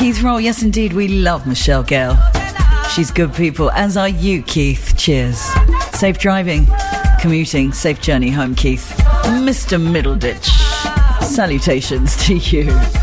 Keith Roll, yes indeed, we love Michelle Gale. She's good people, as are you, Keith. Cheers. Safe driving, commuting, safe journey home, Keith. Mr. Middleditch, salutations to you.